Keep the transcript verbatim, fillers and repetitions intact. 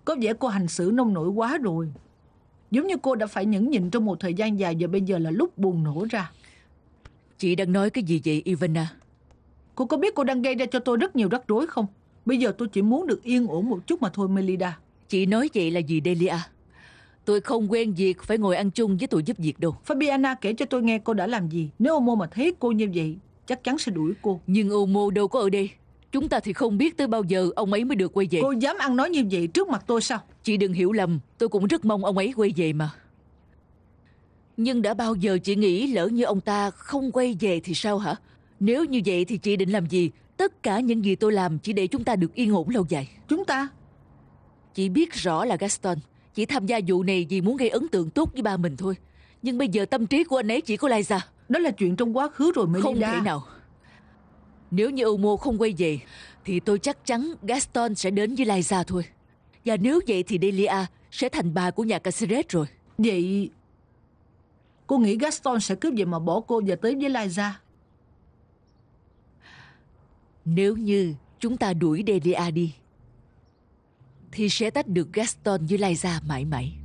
Có vẻ cô hành xử nông nổi quá rồi. Giống như cô đã phải nhẫn nhịn trong một thời gian dài, và bây giờ là lúc bùng nổ ra. Chị đang nói cái gì vậy Ivana? Cô có biết cô đang gây ra cho tôi rất nhiều rắc rối không? Bây giờ tôi chỉ muốn được yên ổn một chút mà thôi, Melinda. Chị nói vậy là gì Delia? Tôi không quen việc phải ngồi ăn chung với tụi giúp việc đâu. Fabiana kể cho tôi nghe cô đã làm gì. Nếu Omo mà thấy cô như vậy, chắc chắn sẽ đuổi cô. Nhưng Omo đâu có ở đây. Chúng ta thì không biết tới bao giờ ông ấy mới được quay về. Cô dám ăn nói như vậy trước mặt tôi sao? Chị đừng hiểu lầm, tôi cũng rất mong ông ấy quay về mà. Nhưng đã bao giờ chị nghĩ lỡ như ông ta không quay về thì sao hả? Nếu như vậy thì chị định làm gì? Tất cả những gì tôi làm chỉ để chúng ta được yên ổn lâu dài. Chúng ta? Chị biết rõ là Gaston chỉ tham gia vụ này vì muốn gây ấn tượng tốt với ba mình thôi. Nhưng bây giờ tâm trí của anh ấy chỉ có Liza. Đó là chuyện trong quá khứ rồi, Melinda. Không thể nào. Nếu như Omo không quay về thì tôi chắc chắn Gaston sẽ đến với Liza thôi. Và nếu vậy thì Delia sẽ thành bà của nhà Caceres rồi. Vậy cô nghĩ Gaston sẽ cướp vậy mà bỏ cô và tới với Liza? Nếu như chúng ta đuổi Delia đi thì sẽ tách được Gaston với Liza mãi mãi.